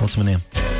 What's my name?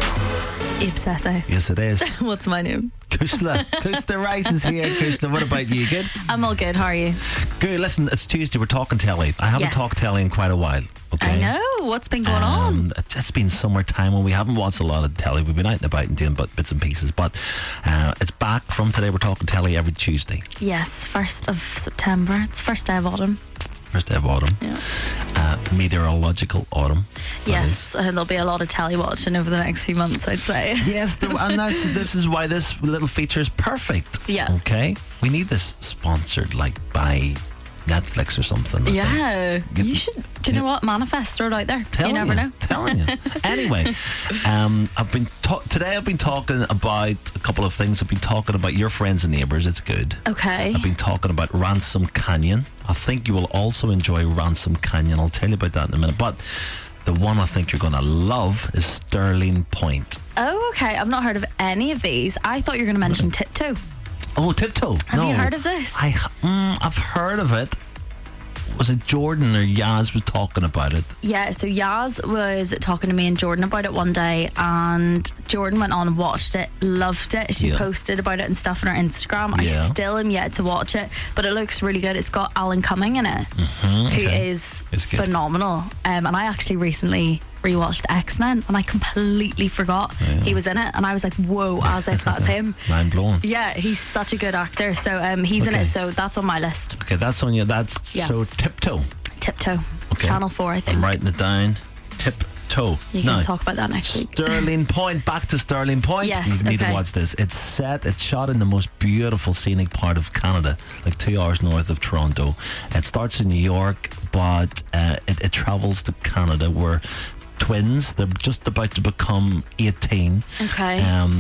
Ipsese. Yes, it is. What's my name? Kushla. Kushla Rice is here. Kushla, what about you? Good? I'm all good. How are you? Good. Listen, it's Tuesday. We're talking telly. I haven't Yes. talked telly in quite a while. Okay. I know. What's been going on? It's just been summertime and we haven't watched a lot of telly. We've been out and about and doing bits and pieces. But it's back from today. We're talking telly every Tuesday. Yes, 1st of September. It's first day of autumn. First day of autumn. Yeah. Meteorological autumn. that Yes, and there'll be a lot of telly watching over the next few months, I'd say. Yes, and this is why this little feature is perfect. Yeah. Okay? We need this sponsored, like, by Netflix or something. I think. Yeah, you should. Do you know what? Manifest, throw it out there. Telling you never know. Telling you. Anyway, today I've been talking about a couple of things. I've been talking about Your Friends and Neighbours. It's good. Okay. I've been talking about Ransom Canyon. I think you will also enjoy Ransom Canyon. I'll tell you about that in a minute. But the one I think you're going to love is Stirling Point. Oh, okay. I've not heard of any of these. I thought you were going to mention Tiptoe. Oh, Tiptoe. Have you heard of this? I've heard of it. Was it Jordan or Yaz was talking about it? Yeah, so Yaz was talking to me and Jordan about it one day, and Jordan went on and watched it, loved it. She posted about it and stuff on her Instagram. I still am yet to watch it, but it looks really good. It's got Alan Cumming in it, who is phenomenal. And I actually recently rewatched X-Men and I completely forgot he was in it, and I was like, whoa, as if that's him. Mind blown. Yeah, he's such a good actor. So he's in it, so that's on my list. Okay, that's on you. So Tiptoe. Tiptoe. Okay. Channel 4, I think. I'm writing it down. Tiptoe. You can talk about that next week. Stirling Point. Back to Stirling Point. Yes, You need to watch this. It's shot in the most beautiful scenic part of Canada, like 2 hours north of Toronto. It starts in New York, but it travels to Canada, where twins, they're just about to become 18. Okay.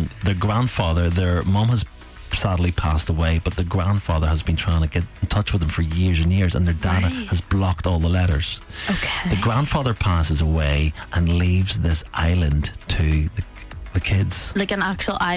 Their mum has sadly passed away, but the grandfather has been trying to get in touch with them for years and years, and their dad has blocked all the letters. Okay. The grandfather passes away and leaves this island to the kids. Like an actual